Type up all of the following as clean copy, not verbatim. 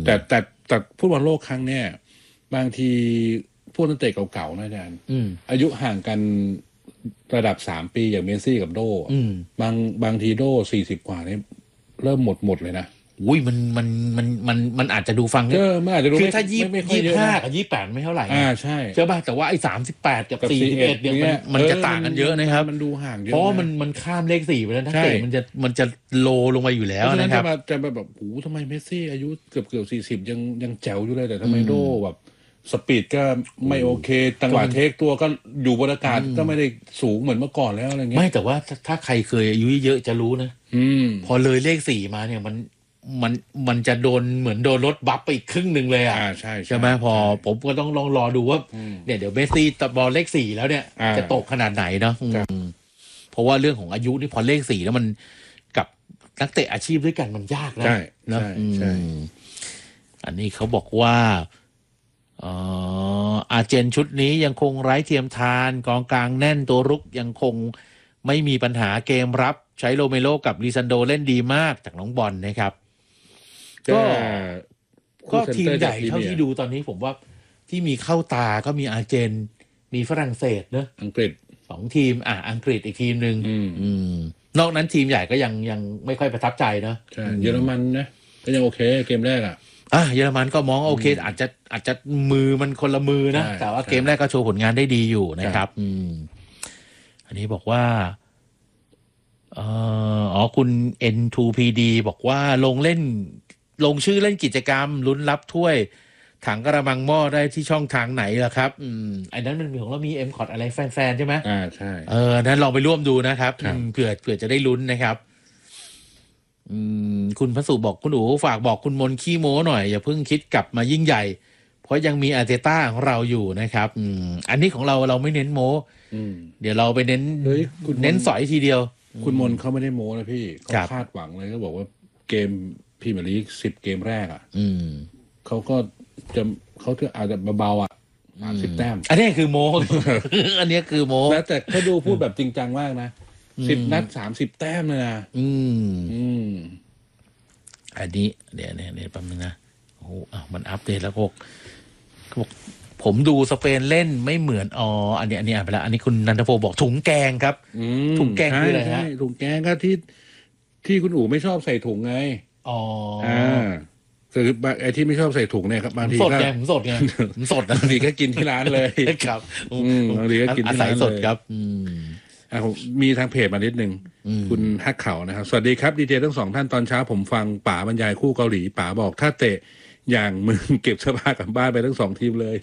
แต่ฟุตบอลโลกครั้งเนี้ยบางทีพวกนักเตะเก่าๆนะอาจารย์อายุห่างกันระดับ3 ปีอย่างเมสซี่กับโดบางทีโด40 กว่านี่เริ่มหมดเลยนะอุ้ยมันอาจจะดูฟังมันอาจจะดูคือถ้า25กับ28ไม่เท่าไหร่ใช่ใช่ป่ะแต่ว่าไอ้38กับ41เนี่ยมันจะต่างกันเยอะนะครับมันดูห่างเยอะเพราะมันข้ามเลข4ไปแล้วนักเตะมันจะโลลงมาอยู่แล้วนะครับจะแบบโหทำไมเมสซี่อายุเกือบ40ยังแจ๋วอยู่เลยแต่ทำไมโดแบบสปีดก็ไม่โอเคจังหวะเทคตัวก็อยู่บนอากาศก็ไม่ได้สูงเหมือนเมื่อก่อนแล้วอะไรเงี้ยไม่แต่ว่าถ้าใครเคยอายุเยอะจะรู้นะพอเลยเลข4มาเนี่ยมันจะโดนเหมือนโดนรถบัฟไปอีกครึ่งนึงเลยใช่ไหมพอผมก็ต้องลองรอดูว่าเนี่ยเดี๋ยวเมสซี่บอลเลข4แล้วเนี่ยจะตกขนาดไหนเนาะเพราะว่าเรื่องของอายุนี่พอเลข4แล้วมันกับนักเตะอาชีพด้วยกันมันยากนะใช่อันนี้เขาบอกว่าอาร์เจนชุดนี้ยังคงไร้เทียมทานกองกลางแน่นตัวรุกยังคงไม่มีปัญหาเกมรับใช้โรเมโลกับลิซันโดเล่นดีมากจากน้องบอลนะครับก็ทีมใหญ่เท่าที่ดูตอนนี้ผมว่าที่มีเข้าตาก็มีอาร์เจนมีฝรั่งเศสเนอะอังกฤษ 2 ทีมอังกฤษอีกทีมนึงนอกนั้นทีมใหญ่ก็ยังไม่ค่อยประทับใจเนอะใช่เยอรมันนะก็ยังโอเคเกมแรกเยอรมันก็มองโอเคอาจจะมือมันคนละมือนะแต่ว่าเกมแรกก็โชว์ผลงานได้ดีอยู่นะครับอันนี้บอกว่าคุณ N2PD บอกว่าลงชื่อเล่นกิจกรรมลุ้นรับถ้วยถังกระมังหม้อได้ที่ช่องทางไหนล่ะครับอันนั้นมันมีของเรามี M-Cot อะไรแฟนๆใช่ไหมใช่นั้นลองไปร่วมดูนะครับเผื่อจะได้ลุ้นนะครับคุณพระสุบอกคุณอู๋ฝากบอกคุณมนขี้โม้หน่อยอย่าเพิ่งคิดกลับมายิ่งใหญ่เพราะยังมีอาร์เตต้าของเราอยู่นะครับอันนี้ของเราไม่เน้นโม้เดี๋ยวเราไปเน้นสอยทีเดียวคุณมนเขาไม่ได้โม้นะพี่เขาคาดหวังเลยเขาบอกว่าเกมพรีเมียร์ลีก10 เกมแรกเขาอาจจะเบา10 แต้มอันนี้คือโม้ อันนี้คือโม้แล้วแต่เขาดูพูดแบบจริงจังมากนะ10 นัด30 แต้มเลยนะอันนี้เดี๋ยวแป๊บนึงนะโอ้มันอัปเดตแล้วบอกผมดูสเปนเล่นไม่เหมือนอันนี้อ่านไปแล้วอันนี้คุณนันทโพบอกถุงแกงครับถุงแกงคืออะไรฮะถุงแกงก็ที่คุณอู๋ไม่ชอบใส่ถุงไงคือไอ้ที่ไม่ชอบใส่ถุงเนี่ยครับบางทีก็สดไงบางทีก็กินที่ร้านเลยครับบางทีก็กินที่ร้านสดครับมีทางเพจมานิดนึงคุณฮักเขานะครับสวัสดีครับดีเจทั้ง2 ท่านตอนเช้าผมฟังป๋าบรรยายคู่เกาหลีป๋าบอกถ้าเตะอย่างมึงเก็บเสื้อผ้ากลับบ้านไปทั้ง2 ทีมเลย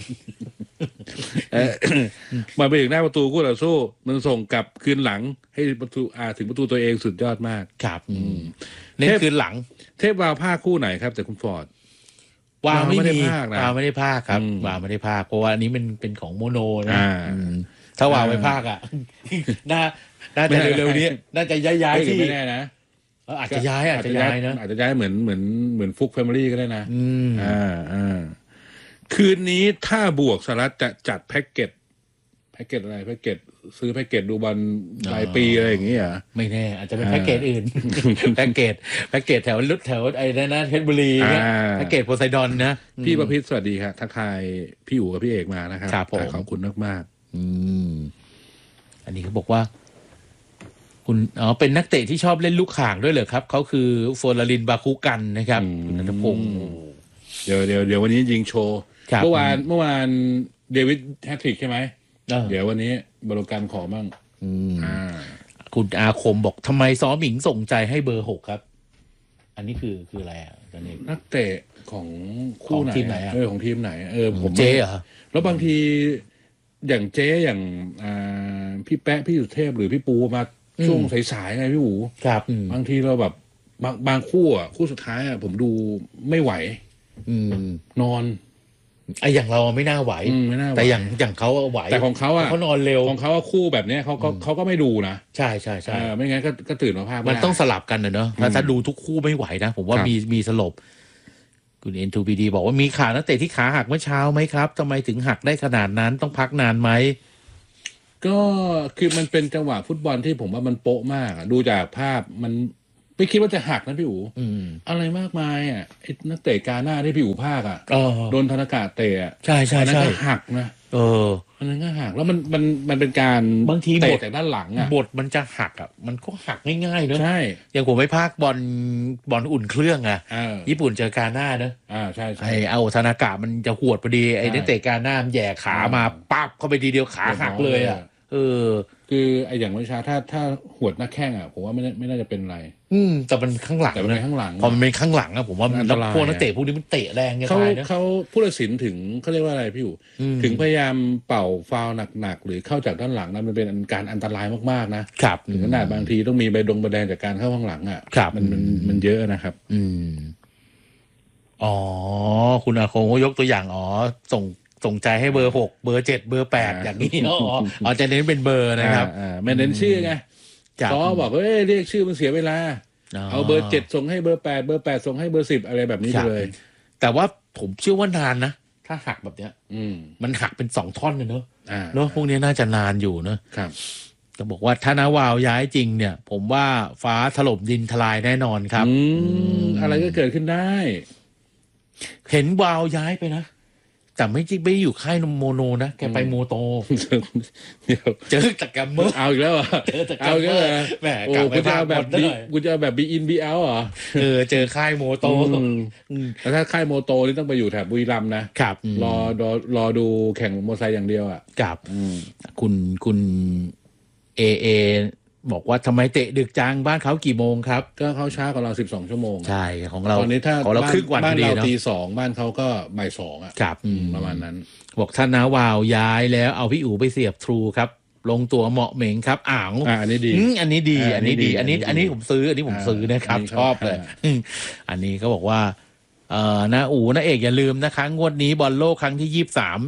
มาไปถึงหน้าประตูคู่ต่อสู้มันส่งกลับคืนหลังให้ประตูถึงประตูตัวเองสุดยอดมากครับเน้นคืนหลังเทพวาวภาคคู่ไหนครับแต่คุณฟอร์ดวาวไม่ได้ภาคนะวาวไม่ได้ภาคครับวาวไม่ได้ภาคเพราะว่าอันนี้มันเป็นของโมโนนะถ้าวาวไปภาคน่าจะเร็วๆนี้น่าจะย้ายที่ไม่แน่นะอาจจะย้ายนะอาจจะย้ายเหมือนฟุกแฟมิลี่ก็ได้นะคืนนี้ถ้าบวกสลัดจะจัดแพ็กเกจอะไรแพ็กเกจซื้อแพ็กเกจดูบอลรายปีอะไรอย่างเงี้ยไม่แน่อาจจะเป็นแพ็กเกจอื่นแพ็กเกจแถวไอ้นั่นเพชรบุรีแพ็กเกจโพไซดอนนะพี่ประพิตรสวัสดีครับทักทายพี่อู๋กับพี่เอกมานะครับขอบคุณมากอันนี้เขาบอกว่าคุณเป็นนักเตะที่ชอบเล่นลูกข่างด้วยเหรอครับเขาคือโฟลารินบาคุกันนะครับคุณนันทพงศ์เดี๋ยววันนี้ยิงโชว์เมื่อวานเดวิดแฮตทริกใช่ไหมเดี๋ยววันนี้บริการขอบ้างคุณอาคมบอกทำไมซ้อหมิงส่งใจให้เบอร์6ครับอันนี้คืออะไรตอนนี้นักเตะของคู่ไหนทีมไหนของทีมไหนผมเจ๊เหรอแล้วบางทีอย่างเจ๊อย่างพี่แป๊ะพี่สุเทพหรือพี่ปูมาช่วงสายๆไงพี่อู๋ครับบางทีเราแบบบางคู่คู่สุดท้ายผมดูไม่ไหว นอนอย่างเราไม่น่าไหวแต่อย่างเขาไหวแต่ของเขาเขานอนเร็วของเขาคู่แบบนี้เขาก็ไม่ดูนะใช่ใช่ใช่ไม่งั้นก็ตื่นมาภาพมันต้องสลับกันเนอะถ้าดูทุกคู่ไม่ไหวนะผมว่ามีสลบคุณ N2PD บอกว่ามีขานักเตะที่ขาหักเมื่อเช้าไหมครับทำไมถึงหักได้ขนาดนั้นต้องพักนานไหมก็คือมันเป็นจังหวะฟุตบอลที่ผมว่ามันโป๊ะมากดูจากภาพมันไม่คิดว่าจะหักนะพี่อู๋อะไรมากมายอ่ะไอ้นักเตะกาหน้าที่พี่อู๋ภาคอ่ะโดนธนากาเตะใช่ใช่ใช่ก็หักนะอันนั้นก็หักแล้วมันเป็นการบางทีเตะจากด้านหลังอ่ะบทมันจะหักอ่ะมันก็หักง่ายๆเนอะใช่อย่างผมไปภาคบอลอุ่นเครื่องอ่ะญี่ปุ่นเจอกาหน้าเนอะใช่ไอเอาธนากามันจะหวดพอดีไอ้นักเตะกาหน้ามันแย่ขามาปั๊บเข้าไปทีเดียวขาหักเลยอ่ะคือไอ้อย่างวิชาถ้าหวดหน้าแข้งอ่ะผมว่าไม่น่าจะเป็นไรแต่มันข้างหลังแต่เป็นข้างหลังพอมันเป็นข้างหลังอะผมว่ามันพวกนักเตะพวกนี้มันเตะแรงจะตายนะเขาผู้ตัดสินถึงเขาเรียกว่าอะไรพี่อยู่ถึงพยายามเป่าฟาวล์หนักๆหรือเข้าจากด้านหลังนะมันเป็นการอันตรายมากๆนะครับถึงขนาดบางทีต้องมีใบแดงจากการเข้าข้างหลังอ่ะมันเยอะนะครับอ๋อคุณอาคงก็ยกตัวอย่างส่งใจให้เบอร์6เบอร์7เบอร์8อย่างนี้อ๋อจะเน้นเป็นเบอร์นะครับไม่เน้นชื่อไงซอบอกเรียกชื่อมันเสียเวลาเอาเบอร์7ส่งให้เบอร์8เบอร์8ส่งให้เบอร์10อะไรแบบนี้เลยแต่ว่าผมเชื่อว่านานนะถ้าหักแบบเนี้ยมันหักเป็น2ท่อนเลยเนอะพวกนี้น่าจะนานอยู่เนอะครับจะบอกว่าถ้านาวาวย้ายจริงเนี่ยผมว่าฟ้าถล่มดินทลายแน่นอนครับอะไรก็เกิดขึ้นได้เห็นวาวย้ายไปนะแต่ไม่อยู่ค่ายโมโนนะแกไปโมโตเจอตะกัมเมอร์เอาอีกแล้วเจอตะกัมเมอร์แหมกลับไปภาคแบบกูจะแบบบีอินบีเอาเหรอเจอค่ายโมโตแล้วถ้าค่ายโมโตนี่ต้องไปอยู่แถบบุรีรัมย์นะครับรอดูแข่งมอเตอร์ไซค์อย่างเดียวอ่ะครับคุณเอบอกว่าทำไมเตะดึกจังบ้านเขากี่โมงครับก็เขาช้ากว่าเรา12ชั่วโมงใช่ของเราตอนนี้ถ้าของเราครึ่งวันบ้านเราตี 2บ้านเขาก็บ่าย2อ่ะครับประมาณนั้นบอกท่านน้าวาวย้ายแล้วเอาพี่อู๋ไปเสียบทรูครับลงตัวเหมาะเหม่งครับอันนี้ดีอันนี้ผมซื้อนะครับชอบเลยอันนี้ก็บอกว่าน้าอู๋น้าเอกอย่าลืมนะคะงวดนี้บอลโลกครั้งที่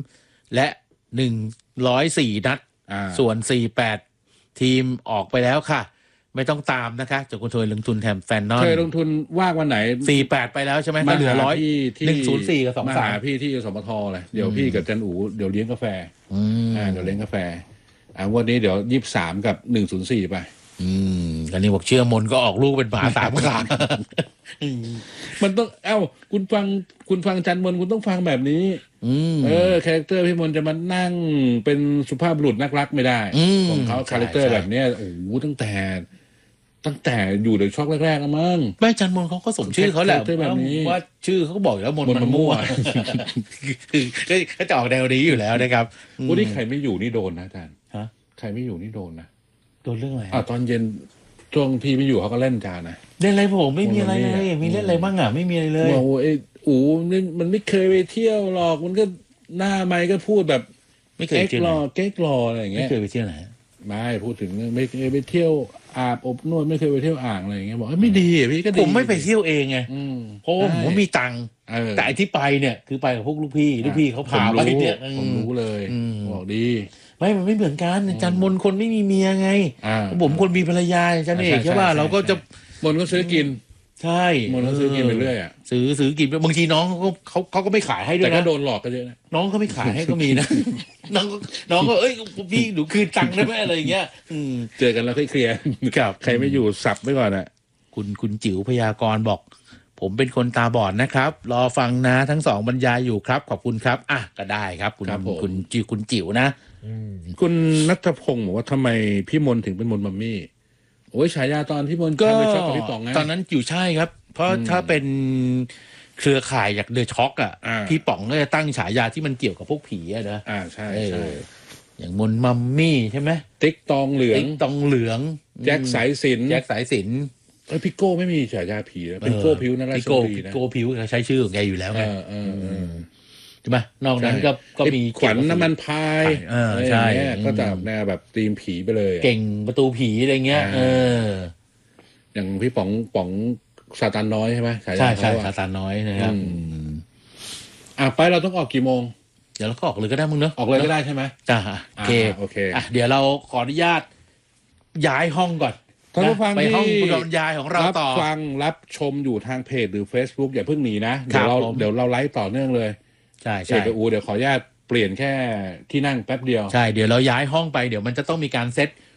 23และ104นัดส่วน48ทีมออกไปแล้วค่ะไม่ต้องตามนะคะจากคุณเคยลงทุนแถมแฟนนอนเคยลงทุนว่างวันไหน 48ไปแล้วใช่ไหมก็เหลือ104กับ23 มาหาพี่ที่สมทเลยเดี๋ยวพี่กับจันอูเดี๋ยวเลี้ยงกาแฟเดี๋ยวเลี้ยงกาแฟวันนี้เดี๋ยว23กับ104ไปกันนี้บอกเชื่อมนก็ออกลูกเป็นหมา3ขามันต้องคุณฟังจันมนคุณต้องฟังแบบนี้คาแรคเตอร์พี่มนจะมานั่งเป็นสุภาพบุรุษนักรักไม่ได้ของเขาคาแรคเตอร์แบบนี้โอ้โหตั้งแต่อยู่ในช่วงแรกๆแล้วมั้งไม่จันมนเขาก็สมชื่อเขาแหละว่าชื่อเขาก็บอกแล้วมนมันมั่วคือเขาจะออกแนวนี้อยู่แล้วนะครับวันนี้ใครไม่อยู่นี่โดนนะอาจารย์ใครไม่อยู่นี่โดนนะโดนเรื่องอะไรตอนเย็นช่วงพี่ไม่อยู่เขาก็เล่นจานนะเล่นอะไรผมไม่มีอะไรเลยมีเล่นอะไรบ้างไม่มีอะไรเลยโอ้มันไม่เคยไปเที่ยวหรอกมันก็หน้าไมค์ก็พูดแบบไม่เคยเที่ยวเก๊กรออะไรอย่างเงี้ยไม่เคยไปเที่ยวไหนไม่พูดถึงไม่เคยไปเที่ยวอาบอบนวดไม่เคยไปเที่ยวอ่างอะไรอย่างเงี้ยบอกไม่ดีพี่ก็ดีผมไม่ไปเที่ยวเองไงเพราะผมมีตังค์แต่ไอ้ที่ไปเนี่ยคือไปกับพวกลูกพี่เขาพาไปเนี่ยผมรู้เลยบอกดีมันไม่เหมือนกันจันมนคนไม่มีเมียไงผมคนมีภรรยาจันเอกใช่ป่ะเราก็จะมนก็ซื้อกินใช่มนก็ซื้อกินไปเรื่อยซื้อกินบางทีน้องเขาก็ไม่ขายให้ด้วยนะแต่ก็โดนหลอกกันเยอะนะน้องเขาไม่ขายให้ก็มีนะน้องก็พี่หนูคืนตังค์ได้ไหมอะไรอย่างเงี้ยเจอกันแล้วเคลียร์ใครไม่อยู่สับไว้ก่อนอ่ะคุณจิ๋วพยากรณ์บอกผมเป็นคนตาบอดนะครับรอฟังนะทั้งสองบรรยายอยู่ครับขอบคุณครับก็ได้ครับคุณจิ๋วนะคุณณัฐพงศ์บอกว่าทำไมพี่มนถึงเป็นมนมัมมี่โอ้ยฉายาตอนพี่มนก็ไปช็อกกับพี่ป๋องไงตอนนั้นอยู่ใช่ครับเพราะถ้าเป็นเครือข่ายจากเดอะช็อกพี่ป๋องก็จะตั้งฉายาที่มันเกี่ยวกับพวกผีนะใช่อย่างมนมัมมี่ใช่ไหมติ๊กตองเหลืองแจ็คสายสิญพี่โก้ไม่มีฉายาผีเป็นโก้พิวนะราชบุรีนะโก้พิวใช้ชื่อของแกอยู่แล้วไงใช่ไหมนอกนั้นก็มีขวัญน้ำมันพายใช่ก็จะแนวแบบธีมผีไปเลยเก่งประตูผีอะไรเงี้ยอย่างพี่ป๋องซาตานน้อยใช่ไหมใช่ซาตานน้อยนะครับไปเราต้องออกกี่โมงเดี๋ยวเราก็ออกเลยก็ได้มึงเนอะออกเลยก็ได้ใช่ไหมโอเคเดี๋ยวเราขออนุญาตย้ายห้องก่อนไปห้องบรรยายของเราต่อฟังรับชมอยู่ทางเพจหรือ Facebook อย่าเพิ่งหนีนะเดี๋ยวเราไลฟ์ต่อเนื่องเลยใช่เดี๋ยวขออนุญาตเปลี่ยนแค่ที่นั่งแป๊บเดียวใช่เดี๋ยวเราย้ายห้องไปเดี๋ยวมันจะต้องมีการเซต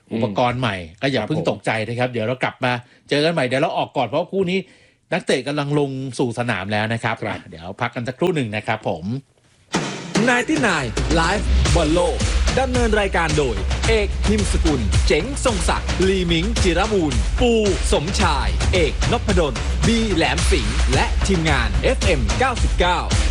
อุปกรณ์ใหม่ก็อย่าเพิ่งตกใจนะครับเดี๋ยวเรากลับมาเจอกันใหม่เดี๋ยวเราออกก่อนเพราะคู่นี้นักเตะกำลังลงสู่สนามแล้วนะครับเดี๋ยวพักกันสักครู่หนึ่งนะครับผม 99 Live บอลโลกดำเนินรายการโดยเอกพิมพ์สกุลเจ๋งทรงศักดิ์ลีมิงจิรบูรณ์ปูสมชายเอกนพดลบีแหลมสิงห์และทีมงาน FM 99